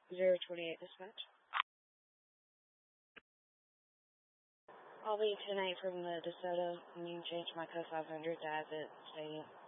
028 dispatch. I'll be 10-8 from the DeSoto. I need to change my code 500 to Abbott Stadium.